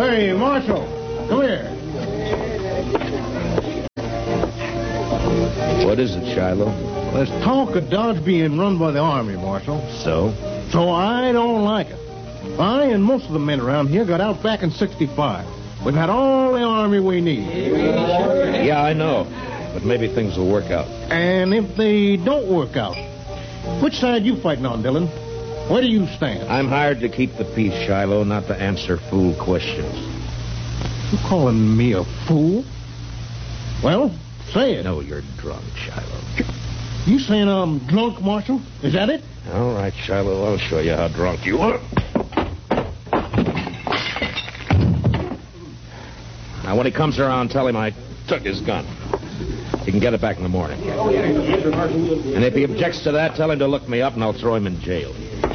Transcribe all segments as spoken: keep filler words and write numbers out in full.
Hey, Marshal, come here. What is it, Shiloh? There's talk of Dodge being run by the Army, Marshal. So? So I don't like it. I and most of the men around here got out back in sixty-five. We've had all the Army we need. Yeah, I know. But maybe things will work out. And if they don't work out, which side you fighting on, Dillon? Where do you stand? I'm hired to keep the peace, Shiloh, not to answer fool questions. You calling me a fool? Well, say it. No, you're drunk, Shiloh. You saying I'm drunk, Marshal? Is that it? All right, Shiloh, I'll show you how drunk you are. Now, when he comes around, tell him I took his gun. He can get it back in the morning. And if he objects to that, tell him to look me up and I'll throw him in jail.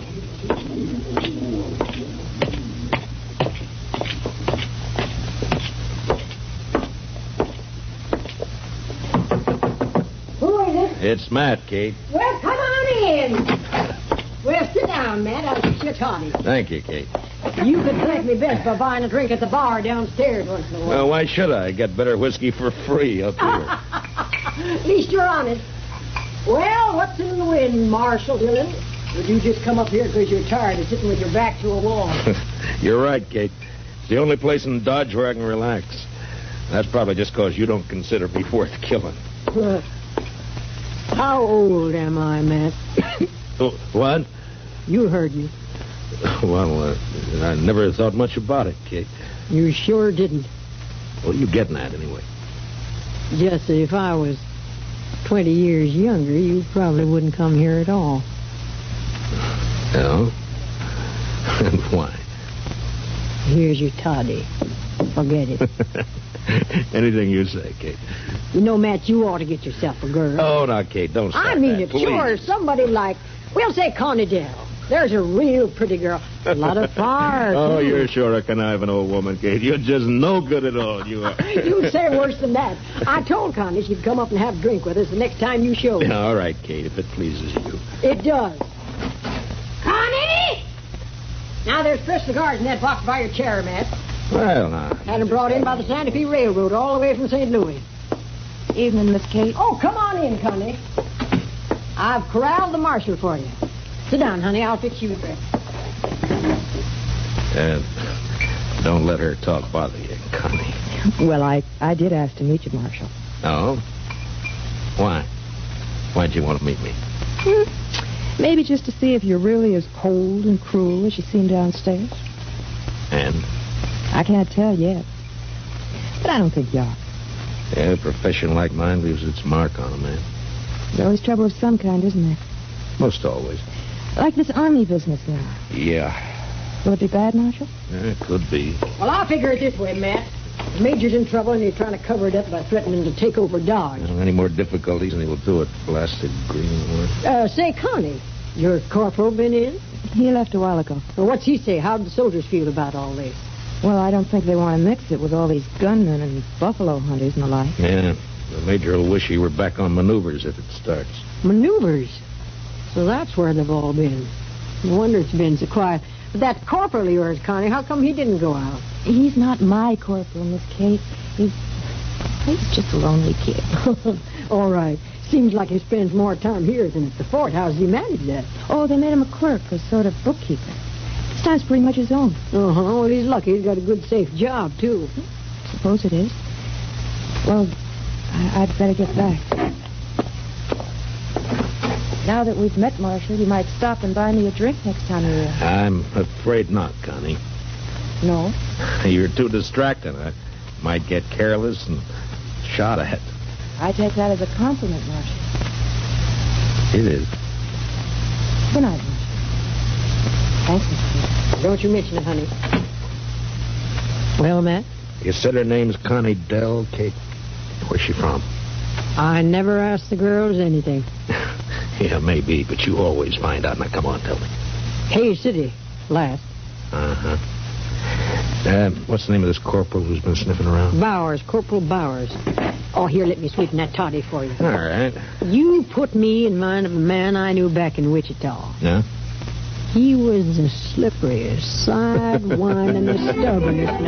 Who is it? It's Matt, Kate. Well, come on in. Well, sit down, Matt. I'll get you a toddy. Thank you, Kate. You could thank me best by buying a drink at the bar downstairs once in a while. Well, why should I? Get better whiskey for free up here. At least you're honest. Well, what's in the wind, Marshal Dillon? Would you just come up here because you're tired of sitting with your back to a wall? You're right, Kate. It's the only place in Dodge where I can relax. That's probably just because you don't consider me worth killing. Uh, how old am I, Matt? Oh, what? You heard me. Well, uh, I never thought much about it, Kate. You sure didn't. What are you getting at, anyway? Just that if I was twenty years younger, you probably wouldn't come here at all. No? And why? Here's your toddy. Forget it. Anything you say, Kate. You know, Matt, you ought to get yourself a girl. Oh, now, Kate, don't start I mean that, it, please. sure. Somebody like, we'll say Connie Dell. There's a real pretty girl. A lot of fire. Oh, too. you're sure a conniving old woman, Kate. You're just no good at all, you are. You'd say worse than that. I told Connie she'd come up and have a drink with us the next time you showed. Yeah, all right, Kate, if it pleases you. It does. Connie! Now, there's fresh cigars in that box by your chair, Matt. Well, now. Had them brought in by the Santa Fe Railroad all the way from Saint Louis. Evening, Miss Kate. Oh, come on in, Connie. I've corralled the marshal for you. Sit down, honey. I'll fix you a drink. Uh, don't let her talk bother you, Connie. Well, I, I did ask to meet you, Marshal. Oh? Why? Why'd you want to meet me? Hmm. Maybe just to see if you're really as cold and cruel as you seem downstairs. And? I can't tell yet. But I don't think you are. Yeah, a profession like mine leaves its mark on a man. There's always trouble of some kind, isn't there? Most always. Like this army business now. Yeah. Will it be bad, Marshal? Yeah, it could be. Well, I'll figure it this way, Matt. The major's in trouble, and you're trying to cover it up by threatening to take over Dodge. Well, any more difficulties, and he will do it. Blasted greenwood. Uh, say, Connie, your corporal been in? He left a while ago. Well, what's he say? How do the soldiers feel about all this? Well, I don't think they want to mix it with all these gunmen and buffalo hunters and the like. Yeah. The major will wish he were back on maneuvers if it starts. Maneuvers? So that's where they've all been. No wonder it's been so quiet. But that corporal of yours, Connie, how come he didn't go out? He's not my corporal, Miss Kate. He's, he's just a lonely kid. All right. Seems like he spends more time here than at the fort. How does he manage that? Oh, they made him a clerk, a sort of bookkeeper. This time's pretty much his own. Uh-huh. Well, he's lucky. He's got a good, safe job, too. Suppose it is. Well, I, I'd better get back. Now that we've met, Marshal, you might stop and buy me a drink next time you're here. I'm afraid not, Connie. No? You're too distracting. I might get careless and shot at. I take that as a compliment, Marshal. It is. Good night, Marshal. Thanks, Miss Kate. Don't you mention it, honey. Well, Matt? You said her name's Connie Dell, Kate. Where's she from? I never asked the girls anything. Yeah, maybe, but you always find out. Now, come on, tell me. Hay City, last. Uh-huh. Uh, what's the name of this corporal who's been sniffing around? Bowers, Corporal Bowers. Oh, here, let me sweeten that toddy for you. All right. You put me in mind of a man I knew back in Wichita. Yeah? He was the slipperiest, side-winding, the stubbornest